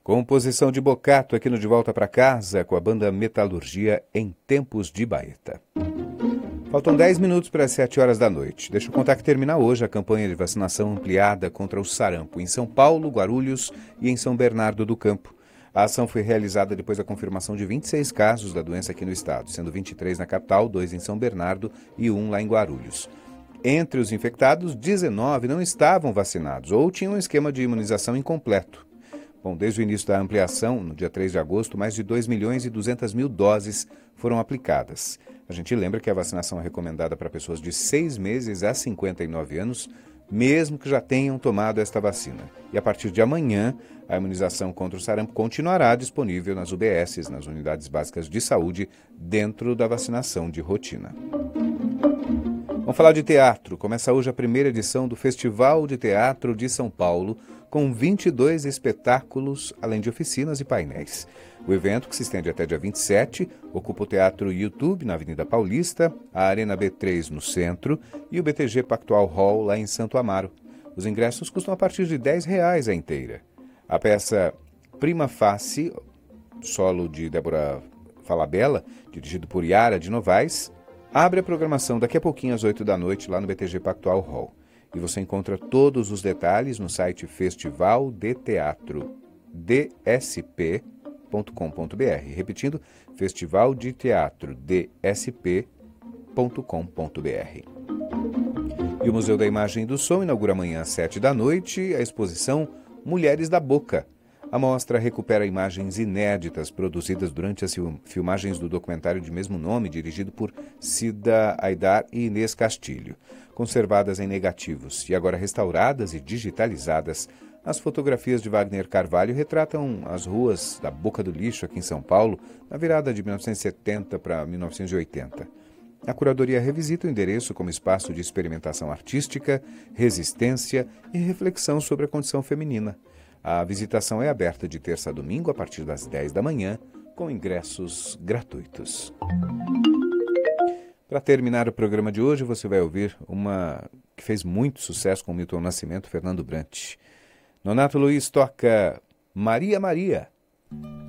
Composição de Bocato aqui no De Volta para Casa com a banda Metalurgia em Tempos de Baeta. Faltam 10 minutos para as 7 horas da noite. Deixa eu contar que termina hoje a campanha de vacinação ampliada contra o sarampo em São Paulo, Guarulhos e em São Bernardo do Campo. A ação foi realizada depois da confirmação de 26 casos da doença aqui no estado, sendo 23 na capital, 2 em São Bernardo e 1 lá em Guarulhos. Entre os infectados, 19 não estavam vacinados ou tinham um esquema de imunização incompleto. Bom, desde o início da ampliação, no dia 3 de agosto, mais de 2.200.000 doses foram aplicadas. A gente lembra que a vacinação é recomendada para pessoas de 6 meses a 59 anos, mesmo que já tenham tomado esta vacina. E a partir de amanhã, a imunização contra o sarampo continuará disponível nas UBSs, nas Unidades Básicas de Saúde, dentro da vacinação de rotina. Vamos falar de teatro. Começa hoje a primeira edição do Festival de Teatro de São Paulo, com 22 espetáculos, além de oficinas e painéis. O evento, que se estende até dia 27, ocupa o Teatro YouTube, na Avenida Paulista, a Arena B3, no centro, e o BTG Pactual Hall, lá em Santo Amaro. Os ingressos custam a partir de R$10 a inteira. A peça Prima Facie, solo de Débora Falabella, dirigido por Yara de Novaes, abre a programação daqui a pouquinho às 8 da noite lá no BTG Pactual Hall. E você encontra todos os detalhes no site festivaldeteatrodsp.com.br. Repetindo, festivaldeteatrodsp.com.br. E o Museu da Imagem e do Som inaugura amanhã às 7 da noite a exposição Mulheres da Boca. A mostra recupera imagens inéditas produzidas durante as filmagens do documentário de mesmo nome, dirigido por Cida Aidar e Inês Castilho. Conservadas em negativos e agora restauradas e digitalizadas, as fotografias de Wagner Carvalho retratam as ruas da Boca do Lixo, aqui em São Paulo, na virada de 1970 para 1980. A curadoria revisita o endereço como espaço de experimentação artística, resistência e reflexão sobre a condição feminina. A visitação é aberta de terça a domingo a partir das 10 da manhã, com ingressos gratuitos. Para terminar o programa de hoje, você vai ouvir uma que fez muito sucesso com Milton Nascimento, Fernando Brant. Nonato Luiz toca Maria Maria.